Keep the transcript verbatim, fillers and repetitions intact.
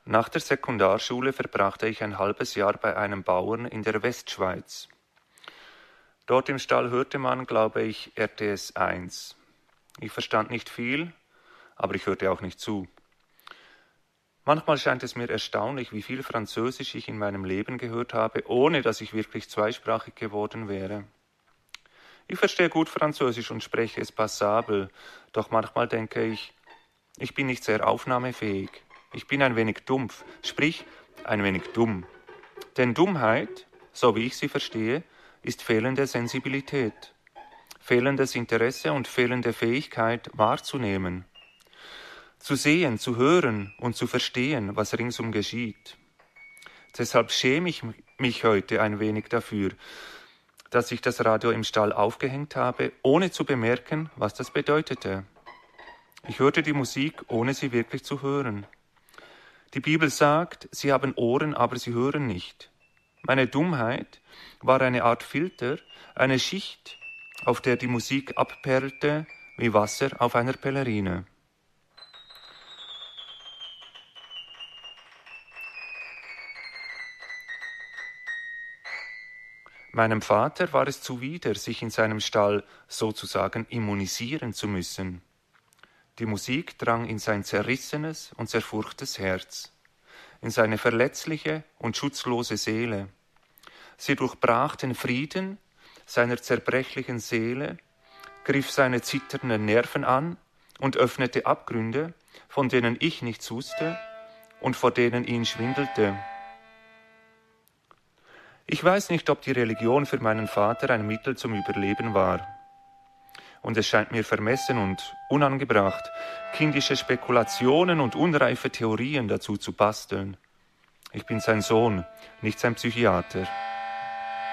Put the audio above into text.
Nach der Sekundarschule verbrachte ich ein halbes Jahr bei einem Bauern in der Westschweiz. Dort im Stall hörte man, glaube ich, R T S eins. Ich verstand nicht viel, aber ich hörte auch nicht zu. Manchmal scheint es mir erstaunlich, wie viel Französisch ich in meinem Leben gehört habe, ohne dass ich wirklich zweisprachig geworden wäre. Ich verstehe gut Französisch und spreche es passabel, doch manchmal denke ich, ich bin nicht sehr aufnahmefähig. Ich bin ein wenig dumpf, sprich ein wenig dumm. Denn Dummheit, so wie ich sie verstehe, ist fehlende Sensibilität, fehlendes Interesse und fehlende Fähigkeit wahrzunehmen. Zu sehen, zu hören und zu verstehen, was ringsum geschieht. Deshalb schäme ich mich heute ein wenig dafür, dass ich das Radio im Stall aufgehängt habe, ohne zu bemerken, was das bedeutete. Ich hörte die Musik, ohne sie wirklich zu hören. Die Bibel sagt, sie haben Ohren, aber sie hören nicht. Meine Dummheit war eine Art Filter, eine Schicht, auf der die Musik abperlte wie Wasser auf einer Pellerine. Meinem Vater war es zuwider, sich in seinem Stall sozusagen immunisieren zu müssen. Die Musik drang in sein zerrissenes und zerfurchtes Herz, in seine verletzliche und schutzlose Seele. Sie durchbrach den Frieden seiner zerbrechlichen Seele, griff seine zitternden Nerven an und öffnete Abgründe, von denen ich nichts wusste und vor denen ihn schwindelte. Ich weiß nicht, ob die Religion für meinen Vater ein Mittel zum Überleben war. Und es scheint mir vermessen und unangebracht, kindische Spekulationen und unreife Theorien dazu zu basteln. Ich bin sein Sohn, nicht sein Psychiater.